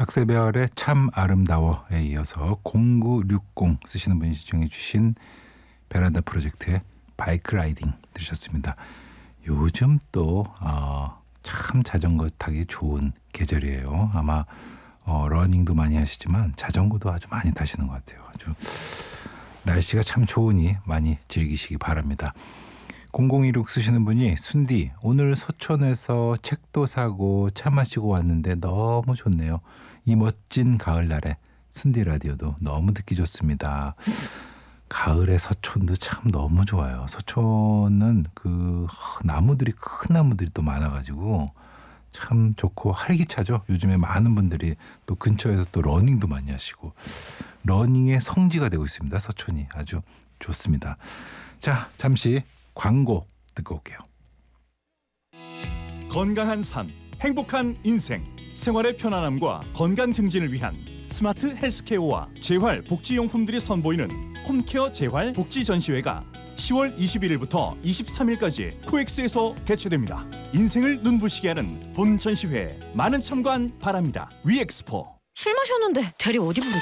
박세별의 참 아름다워에 이어서 0960 쓰시는 분이 시청해 주신 베란다 프로젝트의 바이크 라이딩 들으셨습니다. 요즘 또 참 자전거 타기 좋은 계절이에요. 아마 러닝도 많이 하시지만 자전거도 아주 많이 타시는 것 같아요. 아주 날씨가 참 좋으니 많이 즐기시기 바랍니다. 0016 쓰시는 분이 순디 오늘 서촌에서 책도 사고 차 마시고 왔는데 너무 좋네요. 이 멋진 가을날에 순디 라디오도 너무 듣기 좋습니다. 가을의 서촌도 참 너무 좋아요. 서촌은 그 나무들이 큰 나무들이 또 많아가지고 참 좋고 활기차죠. 요즘에 많은 분들이 또 근처에서 또 러닝도 많이 하시고 러닝의 성지가 되고 있습니다. 서촌이 아주 좋습니다. 자, 잠시 광고 듣고 올게요. 건강한 삶, 행복한 인생, 생활의 편안함과 건강 증진을 위한 스마트 헬스케어와 재활 복지용품들이 선보이는 홈케어 재활 복지 전시회가 10월 21일부터 23일까지 코엑스에서 개최됩니다. 인생을 눈부시게 하는 본 전시회에 많은 참관 바랍니다. 위엑스포. 술 마셨는데 대리 어디 부르지?